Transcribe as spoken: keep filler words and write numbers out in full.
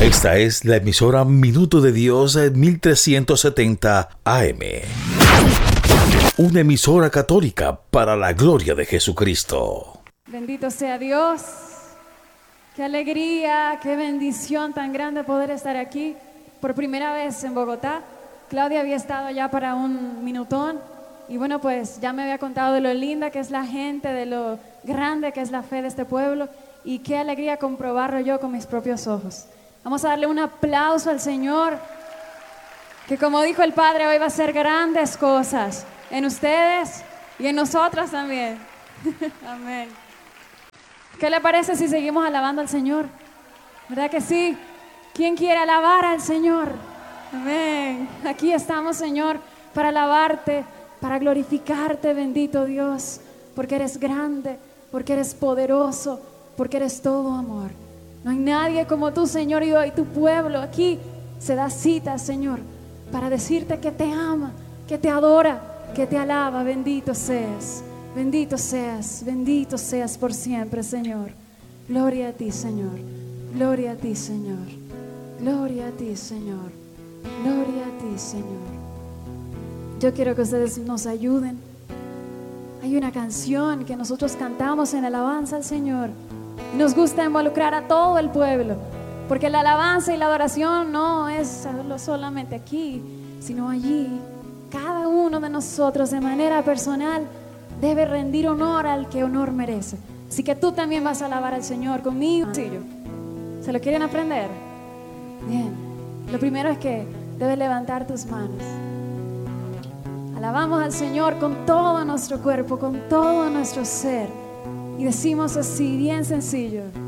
Esta es la emisora Minuto de Dios mil trescientos setenta A M. Una emisora católica para la gloria de Jesucristo. Bendito sea Dios. Qué alegría, qué bendición tan grande poder estar aquí por primera vez en Bogotá. Claudia había estado ya para un minutón y bueno, pues ya me había contado de lo linda que es la gente, de lo grande que es la fe de este pueblo, y qué alegría comprobarlo yo con mis propios ojos. Vamos a darle un aplauso al Señor, que como dijo el Padre, hoy va a hacer grandes cosas en ustedes y en nosotras también. Amén. ¿Qué le parece si seguimos alabando al Señor? ¿Verdad que sí? ¿Quién quiere alabar al Señor? Amén. Aquí estamos, Señor, para alabarte, para glorificarte, bendito Dios, porque eres grande, porque eres poderoso, porque eres todo amor. No hay nadie como tú, Señor, y hoy tu pueblo aquí se da cita, Señor, para decirte que te ama, que te adora, que te alaba. Bendito seas, bendito seas, bendito seas por siempre, Señor. Gloria a ti, Señor. Gloria a ti, Señor. Gloria a ti, Señor. Gloria a ti, Señor. Yo quiero que ustedes nos ayuden. Hay una canción que nosotros cantamos en alabanza al Señor. Nos gusta involucrar a todo el pueblo, porque la alabanza y la adoración no es solamente aquí, sino allí. Cada uno de nosotros de manera personal debe rendir honor al que honor merece. Así que tú también vas a alabar al Señor conmigo. ¿Se lo quieren aprender? Bien. Lo primero es que debes levantar tus manos. Alabamos al Señor con todo nuestro cuerpo, con todo nuestro ser. Y decimos así, bien sencillo.